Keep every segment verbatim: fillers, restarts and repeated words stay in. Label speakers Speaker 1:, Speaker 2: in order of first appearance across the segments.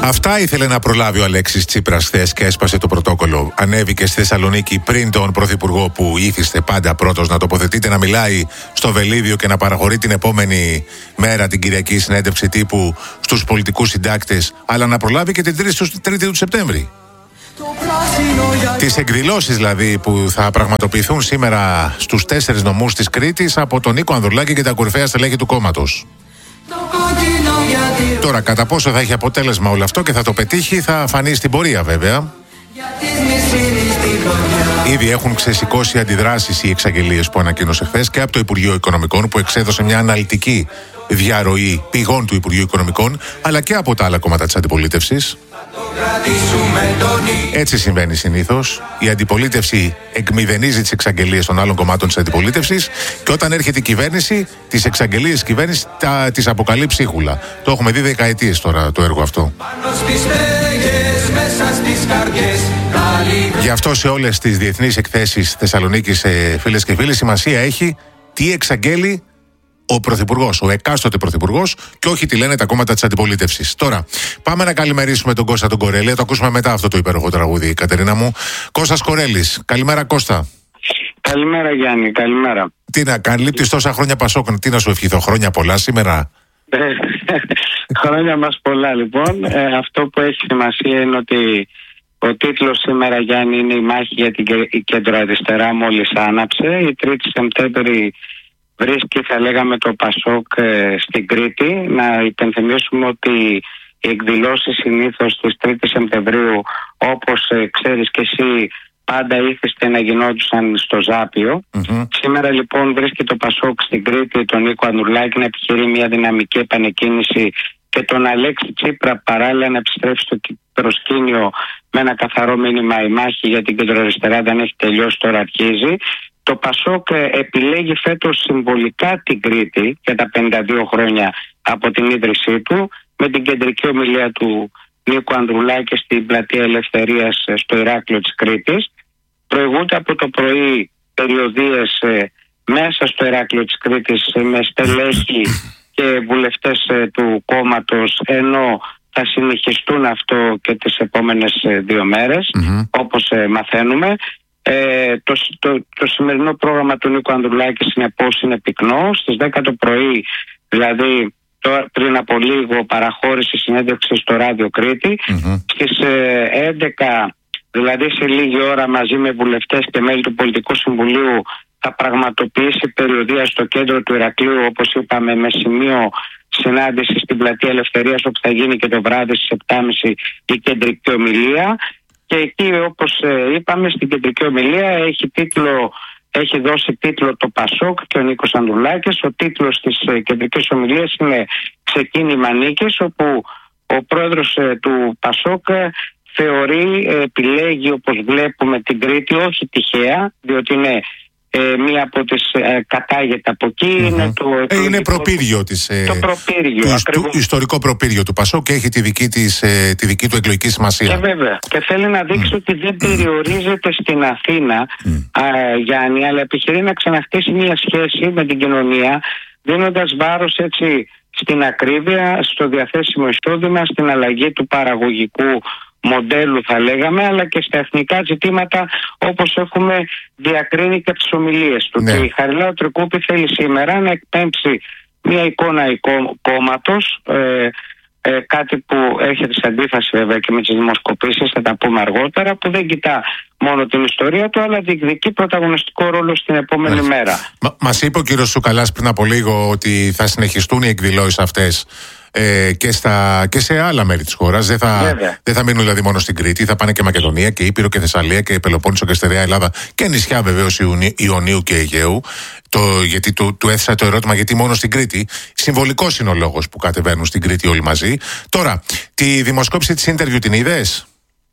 Speaker 1: Αυτά ήθελε να προλάβει ο Αλέξης Τσίπρας χθες και έσπασε το πρωτόκολλο. Ανέβηκε στη Θεσσαλονίκη πριν τον Πρωθυπουργό που ήθιστε πάντα πρώτος να τοποθετείται, να μιλάει στο Βελίδιο και να παραχωρεί την επόμενη μέρα την Κυριακή συνέντευξη τύπου στους πολιτικούς συντάκτες, αλλά να προλάβει και την τρίτη του Σεπτέμβρη. Τις εκδηλώσεις δηλαδή που θα πραγματοποιηθούν σήμερα στους τέσσερις νομούς της Κρήτης από τον Νίκο Ανδρουλάκη και τα κορυφαία στελέχη του κόμματος. Τώρα, κατά πόσο θα έχει αποτέλεσμα όλο αυτό και θα το πετύχει, θα φανεί στην πορεία βέβαια. Ήδη έχουν ξεσηκώσει αντιδράσεις οι εξαγγελίες που ανακοίνωσε χθες και από το Υπουργείο Οικονομικών, που εξέδωσε μια αναλυτική διαρροή πηγών του Υπουργείου Οικονομικών, αλλά και από τα άλλα κόμματα της αντιπολίτευσης. Έτσι συμβαίνει συνήθως. Η αντιπολίτευση εκμηδενίζει τις εξαγγελίες των άλλων κομμάτων της αντιπολίτευσης και όταν έρχεται η κυβέρνηση, τις εξαγγελίες της κυβέρνησης τα, τις αποκαλεί ψίχουλα. Το έχουμε δει δεκαετίες τώρα το έργο αυτό. Γι' αυτό σε όλες τις διεθνείς εκθέσεις Θεσσαλονίκης, φίλες και φίλοι, σημασία έχει τι εξαγγέλει ο Πρωθυπουργός, ο εκάστοτε Πρωθυπουργός, και όχι τι λένε τα κόμματα της αντιπολίτευσης. Τώρα, πάμε να καλημερίσουμε τον Κώστα τον Κορέλη. Θα το ακούσουμε μετά αυτό το υπέροχο τραγούδι, Κατερίνα μου. Κώστας Κορέλης. Καλημέρα, Κώστα.
Speaker 2: Καλημέρα, Γιάννη. Καλημέρα.
Speaker 1: Τι να κάνει, λείπεις τόσα χρόνια Πασόκ. Τι να σου ευχηθώ, χρόνια πολλά σήμερα.
Speaker 2: Χρόνια μας πολλά, λοιπόν. Ε, αυτό που έχει σημασία είναι ότι ο τίτλος σήμερα, Γιάννη, είναι «Η μάχη για την κεντροαριστερά μόλις άναψε». Η τρίτη Σεπτέμβρη βρίσκει, θα λέγαμε, το Πασόκ ε, στην Κρήτη. Να υπενθυμίσουμε ότι οι εκδηλώσεις συνήθως της τρίτης Σεπτεμβρίου, όπως ε, ξέρεις και εσύ, πάντα ήθιστε να γινόντουσαν στο Ζάπιο. Mm-hmm. Σήμερα λοιπόν βρίσκει το Πασόκ στην Κρήτη τον Νίκο Ανδρουλάκη να επιχειρεί μια δυναμική επανεκκίνηση και τον Αλέξη Τσίπρα παράλληλα να επιστρέψει στο προσκήνιο με ένα καθαρό μήνυμα: η μάχη για την κεντροαριστερά δεν έχει τελειώσει, τώρα αρχίζει. Το Πασόκ επιλέγει φέτος συμβολικά την Κρήτη για τα πενήντα δύο χρόνια από την ίδρυσή του, με την κεντρική ομιλία του Νίκου Ανδρουλάκη στην Πλατεία Ελευθερίας στο Ηράκλειο της Κρήτης. Προηγούνται από το πρωί περιοδίες μέσα στο Ηράκλειο της Κρήτης με στελέχη και βουλευτές του κόμματος, ενώ θα συνεχιστούν αυτό και τις επόμενες δύο μέρες, mm-hmm. όπως μαθαίνουμε. Ε, το, το, το σημερινό πρόγραμμα του Νίκου Ανδρουλάκη συνεπώς είναι πυκνό. Στις δέκα το πρωί, δηλαδή τώρα, πριν από λίγο, παραχώρησε συνέντευξη στο Ράδιο Κρήτη. Mm-hmm. Στις ε, έντεκα, δηλαδή σε λίγη ώρα, μαζί με βουλευτές και μέλη του Πολιτικού Συμβουλίου, θα πραγματοποιήσει περιοδεία στο κέντρο του Ηρακλείου, όπως είπαμε, με σημείο συνάντηση στην Πλατεία Ελευθερίας, όπου θα γίνει και το βράδυ στις επτά και μισή η κεντρική ομιλία. Και εκεί, όπως είπαμε, στην κεντρική ομιλία έχει, τίτλο, έχει δώσει τίτλο το Πασόκ και ο Νίκος Ανδρουλάκης. Ο τίτλος της κεντρικής ομιλίας είναι «Ξεκίνημα νίκης», όπου ο πρόεδρος του Πασόκ θεωρεί, επιλέγει, όπως βλέπουμε, την Κρήτη όχι τυχαία, διότι είναι Ε, μία από τις ε, κατάγεται από εκεί. Mm-hmm. Είναι, το
Speaker 1: ε, είναι προπύργιο της, ε,
Speaker 2: το προπύργιο,
Speaker 1: του, του, ιστορικό προπύργιο του Πασόκ και έχει τη δική, της, ε, τη δική του εκλογική σημασία.
Speaker 2: Και βέβαια. Και θέλει να δείξει mm. ότι δεν περιορίζεται mm. στην Αθήνα, mm. α, Γιάννη, αλλά επιχειρεί να ξαναχτίσει μια σχέση με την κοινωνία, δίνοντας βάρος έτσι στην ακρίβεια, στο διαθέσιμο εισόδημα, στην αλλαγή του παραγωγικού μοντέλου, θα λέγαμε, αλλά και στα εθνικά ζητήματα, όπως έχουμε διακρίνει και από τις ομιλίες του. Ναι. Και η Χαριλάου Τρικούπη θέλει σήμερα να εκπέμψει μια εικόνα κόμματος, ε, ε, κάτι που έρχεται σε αντίφαση βέβαια και με τις δημοσκοπήσεις, θα τα πούμε αργότερα, που δεν κοιτά μόνο την ιστορία του, αλλά διεκδικεί πρωταγωνιστικό ρόλο στην επόμενη ναι. μέρα.
Speaker 1: Μα, μας είπε ο κύριος Σουκαλάς πριν από λίγο ότι θα συνεχιστούν οι εκδηλώσεις αυτές Ε, και, στα, και σε άλλα μέρη της χώρας. Δεν θα, δεν θα μείνουν δηλαδή μόνο στην Κρήτη, θα πάνε και Μακεδονία και Ήπειρο και Θεσσαλία και Πελοπόννησο και Στερεά Ελλάδα και νησιά βεβαίως Ιωνίου και Αιγαίου. Το, γιατί του, του έθεσα το ερώτημα γιατί μόνο στην Κρήτη. Συμβολικός είναι ο λόγος που κατεβαίνουν στην Κρήτη όλοι μαζί. Τώρα, τη δημοσκόπηση της Interview την είδες?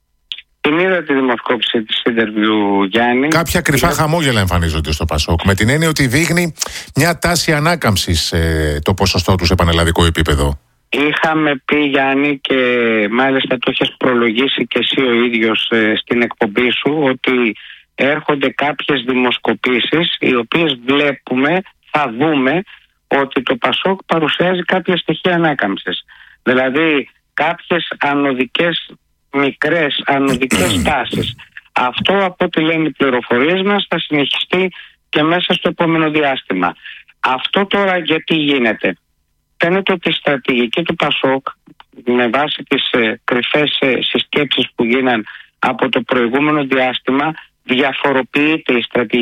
Speaker 2: Την είδα τη δημοσκόπηση της Interview, Γιάννη.
Speaker 1: Κάποια κρυφά είδα... χαμόγελα εμφανίζονται στο Πασόκ, με την έννοια ότι δείχνει μια τάση ανάκαμψης ε, το ποσοστό του σε πανελλαδικό επίπεδο.
Speaker 2: Είχαμε πει, Γιάννη, και μάλιστα το έχεις προλογίσει και εσύ ο ίδιος ε, στην εκπομπή σου, ότι έρχονται κάποιες δημοσκοπήσεις οι οποίες βλέπουμε, θα δούμε ότι το Πασόκ παρουσιάζει κάποια στοιχεία ανάκαμψης. Δηλαδή κάποιες ανωδικές, μικρές ανωδικές τάσεις. Αυτό, από ό,τι λένε οι πληροφορίες μας, θα συνεχιστεί και μέσα στο επόμενο διάστημα. Αυτό τώρα γιατί γίνεται? Φαίνεται ότι η στρατηγική του Πασόκ, με βάση τις ε, κρυφές ε, συσκέψεις που γίναν από το προηγούμενο διάστημα, διαφοροποιείται η στρατηγική